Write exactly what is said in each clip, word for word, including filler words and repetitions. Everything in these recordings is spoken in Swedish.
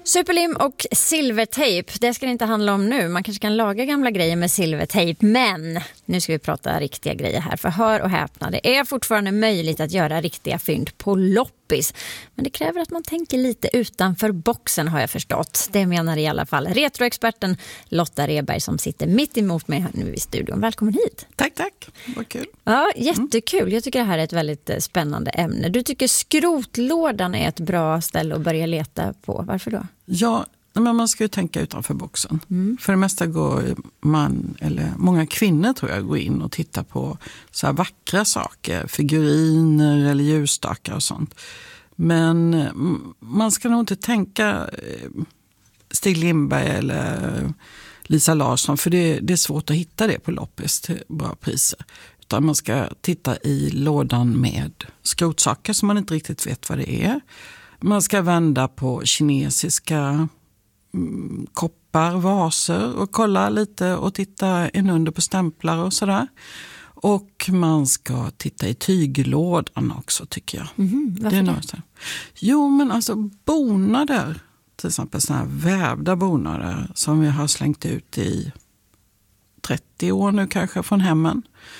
Superlim och silvertejp, det ska det inte handla om nu. Man kanske kan laga gamla grejer med silvertejp, men nu ska vi prata riktiga grejer här. För hör och häpna, det är fortfarande möjligt att göra riktiga fynd på loppis. Men det kräver att man tänker lite utanför boxen, har jag förstått. Det menar i alla fall retroexperten Lotta Reberg som sitter mitt emot mig nu i studion. Välkommen hit. Tack, tack. Vad kul. Ja, jättekul. Jag tycker det här är ett väldigt spännande ämne. Du tycker skrotlådan är ett bra ställe att börja leta på. Varför då? Ja, men man ska ju tänka utanför boxen. Mm. För det mesta går man, eller många kvinnor tror jag, går in och tittar på så här vackra saker. Figuriner eller ljusstakar och sånt. Men man ska nog inte tänka Stig Lindberg eller Lisa Larsson. För det, det är svårt att hitta det på loppis till bra priser. Utan man ska titta i lådan med skrotsaker som man inte riktigt vet vad det är. Man ska vända på kinesiska mm, koppar, vaser och kolla lite och titta inunder på stämplar och sådär. Och man ska titta i tyglådan också, tycker jag. Mm, varför det är det? något. Jo, men alltså bonader, till exempel sådana här vävda bonader som vi har slängt ut i trettio år nu kanske från hemmen.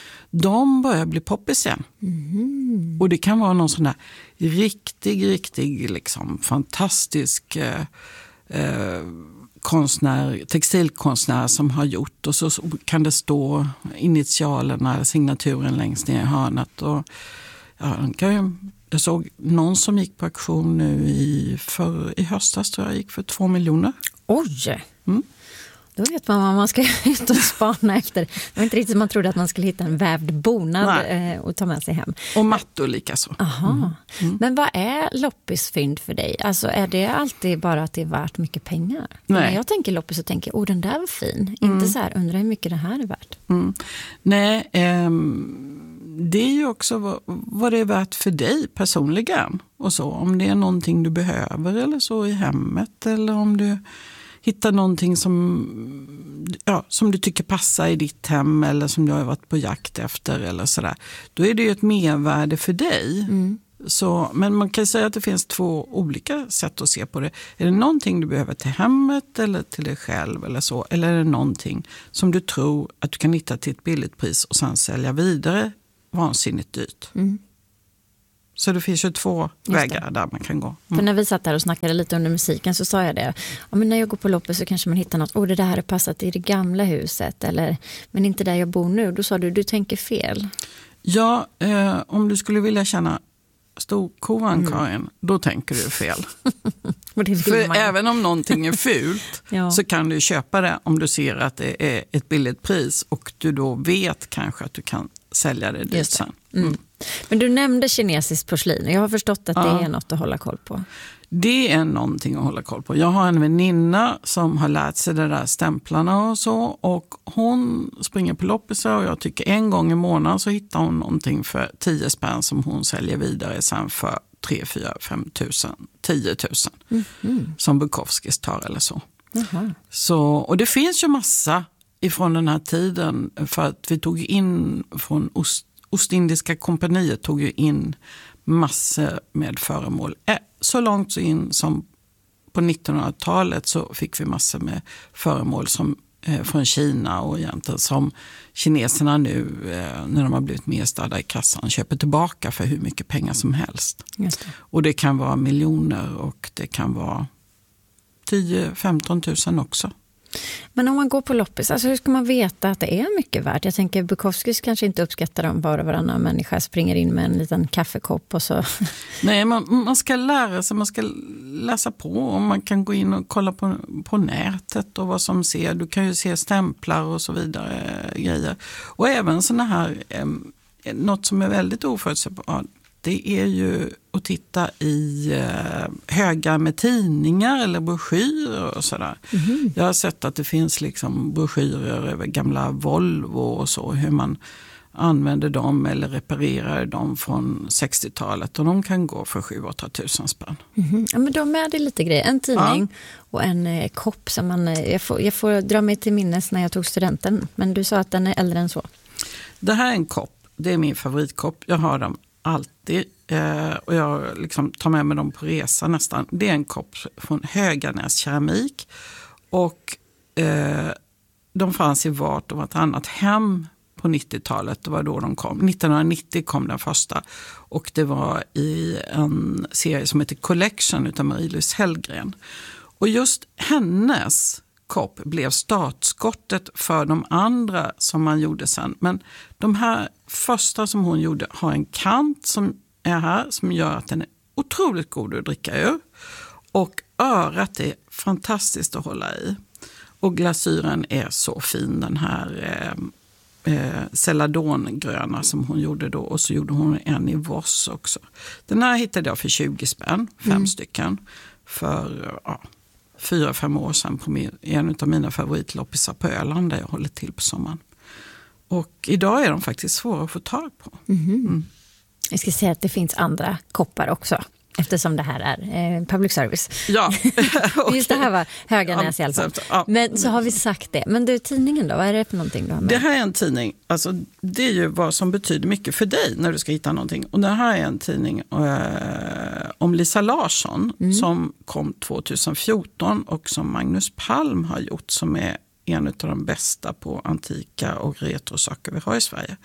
De börjar bli poppis igen. Mm. Och det kan vara någon sån där riktig, riktig, liksom, fantastisk eh, eh, konstnär, textilkonstnär som har gjort. Och så kan det stå initialerna, signaturen längst ner i hörnet. Och, ja, kan ju, jag såg någon som gick på auktion nu i, för, i höstas, tror jag, gick för två miljoner. Oj! Mm. Då vet man vad man ska ut och spana efter. Det var inte riktigt som man trodde att man skulle hitta en vävd bonad eh, och ta med sig hem. Och mattor likaså. Aha. Mm. Mm. Men vad är loppisfynd för dig? Alltså är det alltid bara att det är värt mycket pengar? Nej. När jag tänker loppis så tänker jag, åh den där var fin. Mm. Inte så här, undrar hur mycket det här är värt. Mm. Nej, ehm, det är ju också vad, vad det är värt för dig personligen. Och så, om det är någonting du behöver eller så i hemmet, eller om du hitta någonting som, ja, som du tycker passar i ditt hem eller som du har varit på jakt efter eller sådär. Då är det ju ett mervärde för dig. Mm. Så, men man kan säga att det finns två olika sätt att se på det. Är det någonting du behöver till hemmet eller till dig själv eller så? Eller är det någonting som du tror att du kan hitta till ett billigt pris och sen sälja vidare vansinnigt dyrt? Mm. Så det finns ju två vägar där man kan gå. Mm. För när vi satt där och snackade lite under musiken så sa jag det. Ja, men när jag går på loppis så kanske man hittar något. Åh, det där har passat i det gamla huset. Eller, men inte där jag bor nu. Då sa du, du tänker fel. Ja, eh, om du skulle vilja känna storkovan, mm. Karin, då tänker du fel. För man. Även om någonting är fult ja. Så kan du köpa det om du ser att det är ett billigt pris. Och du då vet kanske att du kan sälja det dit sen. Mm. Mm. Men du nämnde kinesiskt porslin och jag har förstått att ja. Det är något att hålla koll på. Det är någonting att hålla koll på. Jag har en väninna som har lärt sig det där stämplarna och så. Och hon springer på loppisar och jag tycker en gång i månaden så hittar hon någonting för tio spänn som hon säljer vidare sen för tre, fyra, fem tusen, tio tusen. Mm. Mm. Som Bukowskis tar eller så. Mm. Så. Och det finns ju massa ifrån den här tiden för att vi tog in från Ost Ostindiska kompaniet tog ju in massor med föremål. Så långt så in som på nittonhundratalet så fick vi massor med föremål som, eh, från Kina och egentligen som kineserna nu eh, när de har blivit medstadda i kassan köper tillbaka för hur mycket pengar som helst. Just det. Och det kan vara miljoner och det kan vara tio till femton tusen också. Men om man går på loppis, alltså hur ska man veta att det är mycket värt? Jag tänker Bukowskis kanske inte uppskattar om bara varannan människa springer in med en liten kaffekopp och så. Nej, man, man ska lära sig, man ska läsa på och man kan gå in och kolla på, på nätet och vad som ser. Du kan ju se stämplar och så vidare grejer. Och även såna här, eh, något som är väldigt oförutsägbart, det är ju att titta i eh, högar med tidningar eller broschyrer och sådär. Mm. Jag har sett att det finns liksom broschyrer över gamla Volvo och så, hur man använder dem eller reparerar dem från sextiotalet och de kan gå för sju åtta tusen spänn. Mm. Ja, men de är det lite grejer. En tidning ja. Och en eh, kopp som man, eh, jag, får, jag får dra mig till minnes när jag tog studenten, men du sa att den är äldre än så. Det här är en kopp, det är min favoritkopp. Jag har dem alltid eh, och jag liksom tar med mig dem på resa nästan. Det är en kopp från Höganäs keramik och eh, de fanns i vart och vartannat hem på nittiotalet. Det var då de kom. nittonhundranittio kom den första och det var i en serie som heter Collection utav Marie-Louise Hellgren. Och just hennes kopp blev startskottet för de andra som man gjorde sen. Men de här första som hon gjorde har en kant som är här som gör att den är otroligt god att dricka ur. Och örat är fantastiskt att hålla i. Och glasyren är så fin, den här eh, eh, celadongröna som hon gjorde då. Och så gjorde hon en i Voss också. Den här hittade jag för tjugo spänn, fem mm. stycken. För ja, fyra, fem år sedan på min, en av mina favoritloppisar på Öland där jag håller till på sommaren. Och idag är de faktiskt svåra att få tag på. Mm. Mm. Jag ska säga att det finns andra koppar också. Eftersom det här är eh, public service. Ja. Okay. Just det här var Höganäs i alla fall. Ja. Men så har vi sagt det. Men du, tidningen då? Vad är det för någonting du har med? Det här är en tidning. Alltså, det är ju vad som betyder mycket för dig när du ska hitta någonting. Och det här är en tidning eh, om Lisa Larsson mm. som kom tjugohundrafjorton och som Magnus Palm har gjort som är en av de bästa på antika och retrosaker vi har i Sverige.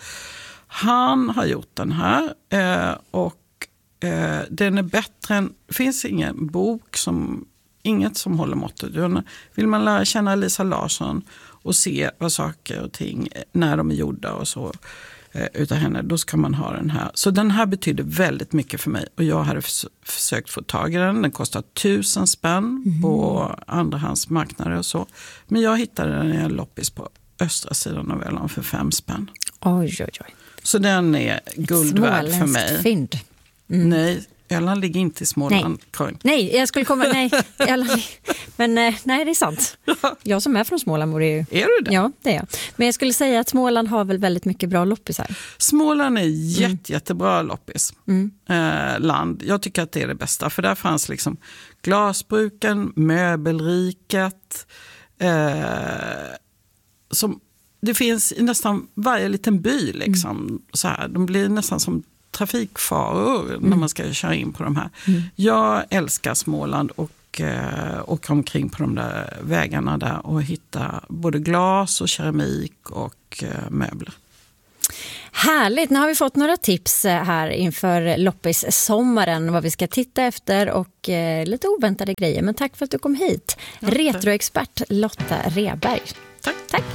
Han har gjort den här eh, och Eh, den är bättre än, det finns ingen bok, som, inget som håller måttet. Vill man lära känna Lisa Larsson och se vad saker och ting, när de är gjorda och så eh, utav henne, då ska man ha den här. Så den här betyder väldigt mycket för mig och jag hade förs- försökt få tag i den. Den kostar tusen spänn mm. på andrahandsmarknader och så. Men jag hittade den i en loppis på östra sidan av Öland för fem spänn. Oj, oj, oj. Så den är guld värd för mig. Fynd. Mm. Nej, Öland ligger inte i Småland. Nej, nej jag skulle komma... Nej, Öland, men nej, det är sant. Jag som är från Småland bor ju... Är du det? Ja, det är jag. Men jag skulle säga att Småland har väl väldigt mycket bra loppisar. Småland är jätte, mm. jättebra loppis. Mm. Eh, land. Jag tycker att det är det bästa. För där fanns liksom glasbruken, möbelriket. Eh, som, det finns i nästan varje liten by. Liksom, mm. så här. De blir nästan som trafikfaror mm. när man ska köra in på de här. Mm. Jag älskar Småland och eh, åka omkring på de där vägarna där och hitta både glas och keramik och eh, möbler. Härligt, nu har vi fått några tips här inför loppis-sommaren, vad vi ska titta efter och eh, lite oväntade grejer. Men tack för att du kom hit. Ja, retroexpert Lotta Reberg. Tack. Tack.